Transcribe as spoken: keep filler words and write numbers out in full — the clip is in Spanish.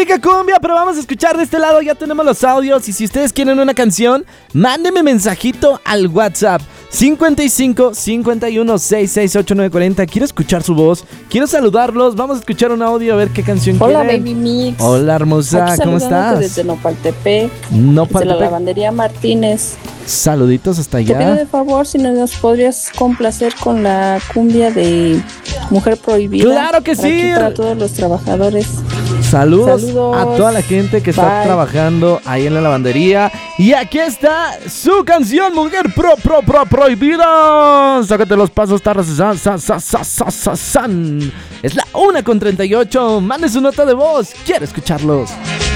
Rica cumbia, pero vamos a escuchar de este lado. Ya tenemos los audios. Y si ustedes quieren una canción, mándenme mensajito al WhatsApp cincuenta y cinco, cincuenta y uno, sesenta y seis, ochenta y nueve cuarenta. Quiero escuchar su voz, quiero saludarlos. Vamos a escuchar un audio a ver qué canción Hola, quieren. Baby Mix. Hola, hermosa, Aquí ¿cómo estás? Desde Nopaltepec, Nopaltepec. desde la lavandería Martínez. Saluditos hasta Te pido allá. de favor si nos podrías complacer con la cumbia de Mujer Prohibida. ¡Claro que para sí! aquí, para todos los trabajadores. Saludos, Saludos. a toda la gente que está Bye. trabajando ahí en la lavandería. Y aquí está su canción, Mujer Pro Pro Pro Prohibida. Sácate los pasos, tarras, san, san, san, san, san, san. Es la una con treinta y ocho. Mande su nota de voz. Quiero escucharlos.